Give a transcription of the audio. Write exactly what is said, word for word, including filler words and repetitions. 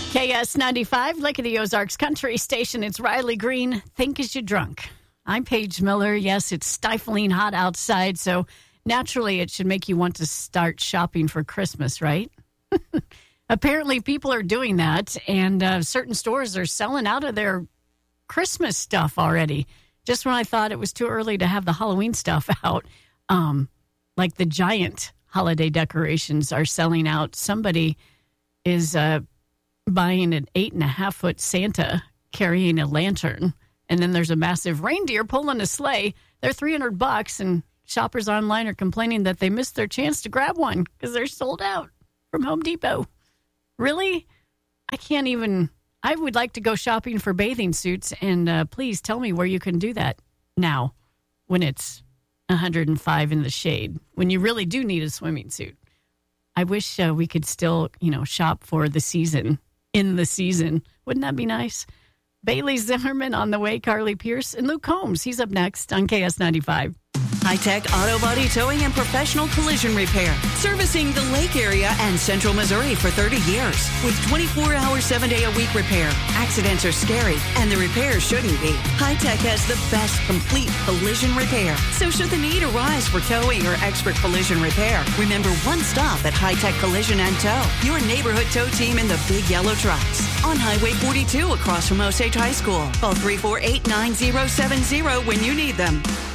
K S ninety-five, Lake of the Ozarks Country Station. It's Riley Green. Think as you drunk. I'm Paige Miller. Yes, it's stifling hot outside, so naturally it should make you want to start shopping for Christmas, right? Apparently people are doing that, and uh, certain stores are selling out of their Christmas stuff already. Just when I thought it was too early to have the Halloween stuff out, um, like the giant holiday decorations are selling out. Somebody is uh, buying an eight and a half foot Santa carrying a lantern, and then there's a massive reindeer pulling a sleigh. They're three hundred bucks, and shoppers online are complaining that they missed their chance to grab one because they're sold out from Home Depot. Really? I can't even. I would like to go shopping for bathing suits, and uh, please tell me where you can do that now when it's one hundred five in the shade, when you really do need a swimming suit. I wish uh, we could still, you know, shop for the season, in the season. Wouldn't that be nice? Bailey Zimmerman on the way, Carly Pierce, and Luke Combs. He's up next on K S ninety-five. High-Tech Auto Body Towing and Professional Collision Repair. Servicing the Lake area and Central Missouri for thirty years. With twenty-four hour, seven day a week repair. Accidents are scary, and the repairs shouldn't be. High-Tech has the best complete collision repair. So should the need arise for towing or expert collision repair, remember one stop at High-Tech Collision and Tow. Your neighborhood tow team in the big yellow trucks. On Highway forty-two across from Osage High School. Call three four eight, nine zero seven zero when you need them.